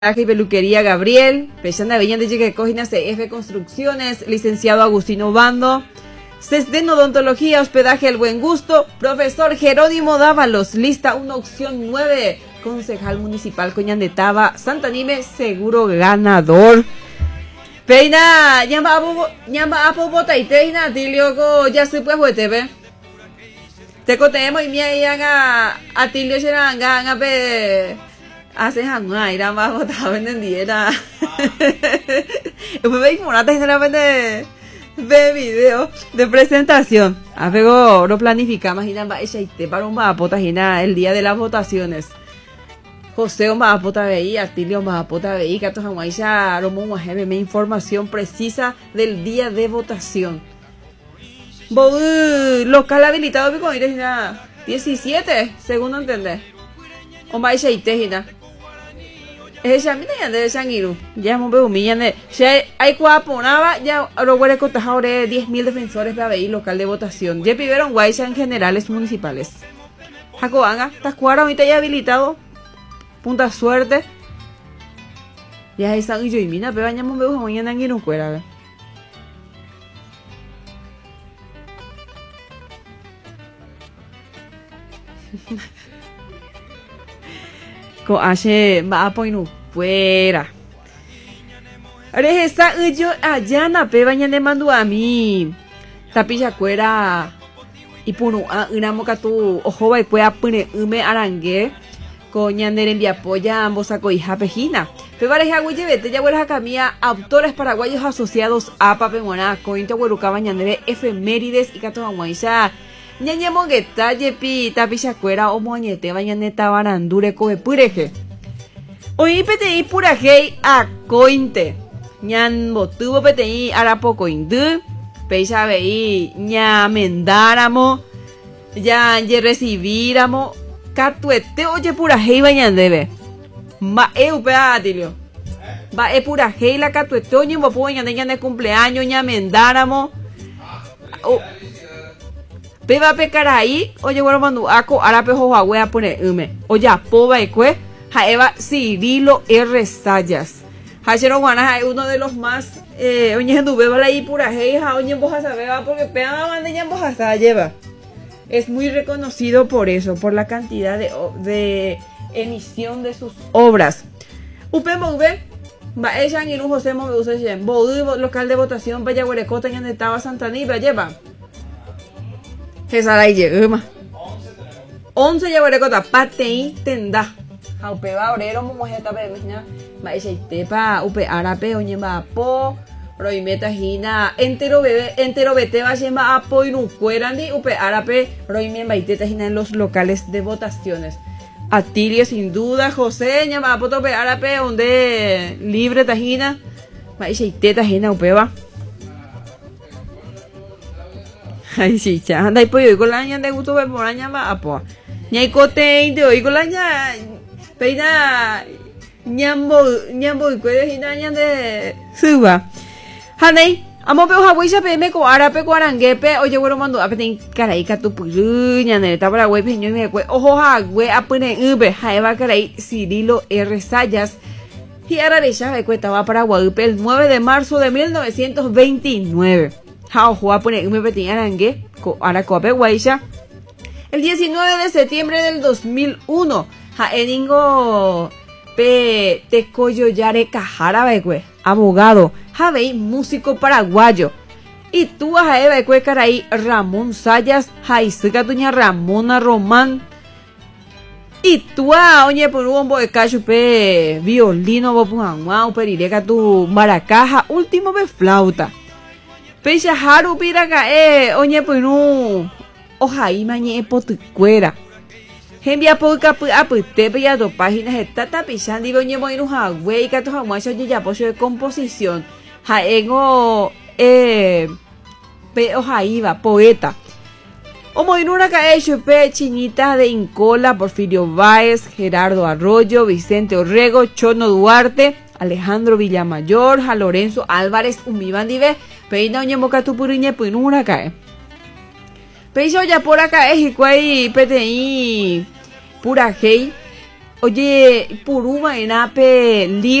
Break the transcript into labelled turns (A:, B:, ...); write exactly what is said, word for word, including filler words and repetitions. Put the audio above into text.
A: Y peluquería Gabriel, Pechanda Villan de Cheque Cogina C F Construcciones, licenciado Agustino Bando, Cesden Odontología, Hospedaje El Buen Gusto, profesor Jerónimo Dávalos, lista una opción nueve, concejal municipal Coñandetaba, Santanime, seguro ganador. Peina, llama a llama a Popota y Teina, Tilio, ya se puede jugar T V. Te contemos y me haga a Tilio Sheranga, a pe. Hace hanguay, era más botado en diera. Me veis morata y se la vende de video de presentación. A luego lo planificamos y nada ella y te para un mapota y nada el día de las votaciones. José un mapota veía, Artilio mapota veía, que todos hanguay ya romo me información precisa del día de votación. Local habilitado pico ir nada diecisiete, según entender. O más y te hina. Es ya mira de sangiru. Ya mo veo millan de. Ya hay cuaponaba ya lo huele cotajore diez mil defensores para ver local de votación. Ya pidieron guaysa en generales municipales. Jacoanga, estás cuara ahorita ya habilitado. Punta suerte. Ya es sangiru y mina, pero ya mo veo mañana en no cuera. Ko hace va a poner fuera. Ahora esa yo allá na pe baña de mando a mí. Tapilla cuera y punu a una moca tu ojo va y pueda poner ume arangue coña de envía polla ambos a coija pejina. Pe pareja güeyete ya hueras a camia autores paraguayos asociados a Papemoná cointa hueruca bañandere efemérides y cato aguaisa. Ñaña mongueta yepi tapilla cuera o moñete bañaneta barandure coe pureje. Oí peti puraje a cointe. Ñan botubo peti arapo coindu. Peisa vei ña mendáramo. Ya ye recibíramo. Catuete oye puraje bañandebe. Ma e upea atilio. Va e puraje la catuete oye mbopu bañande de cumpleaños ña mendáramo. Peba pecarai, oye, bueno, mando aco, arape hojawe a poner ume. Oye, poba ecue, jaeva Cirilo R. Sayas. Hachero Guana es uno de los más, eh, oye, en beba la y pura heja, oye, en boja sabeba, porque pega manda ya en boja lleva. Es muy reconocido por eso, por la cantidad de, de emisión de sus obras. Upe Mouve, va ella en un José Mouve, use Bodu, local de votación, vaya Huerecota, en estaba Santanibra, lleva. Esa lleguma. once ya voy a contar patei tenda. Upe va obrero mo mojeta pe mena. Ma ese tepa upe arape oñe va po. Roimeta hina entero bebé entero bete va yema apo y no cuerandi upe arape roime baiteta hina en los locales de votaciones. Atilio sin duda José ñama apo tope arape donde libre tajina. Ma ese teta hina upe va. Ay, sí, cha, anda y pues yo con la ña de gusto ver por la ña va a po. Ña y cote y te oí con la ña. Peina ñambo, ñambo y cuede y ña de suba. Hanei, amo veo hawaii pe me ko arape ko arangepe, oye bueno mando a petin caray ka tu puyu ña ne ta para güey peño y me cue. Ojo ha güey a pone ube, jaeva caray Cirilo R. Sayas. Y ahora de ya me cuesta va para Guadalupe el nueve de marzo de mil novecientos veintinueve. Jao Juá pone un pepetín arangue, aracope guaisha. El diecinueve de septiembre del dos mil uno, ja eningo pe tecoyo yare cajara becue, abogado, javei músico paraguayo. Y tú a jaeva becue caray Ramón Sayas, jaisuca tuña Ramona Román. Y tú a oñe por un bombo de cacho pe violino bopuangua, perireca tu maracaja, último pe flauta. Pecha haru piraca eh oñe puinu oja y mañe potucuera. Hembia poca apute ya dos páginas está tapizando y oñe moinu jagüey cato jaguacho ya pocho de composición. Jaengo eh pe oja iba poeta. O moinu una cae chupe chinita de Incola, Porfirio Báez, Gerardo Arroyo, Vicente Orrego, Chono Duarte, Alejandro Villamayor, a Lorenzo Álvarez, Umibandive, Peina oñe moca tu puriñe puinura cae. Peiso ya por acá es y cuay P T I pura hey Oye, Puruma en Ape,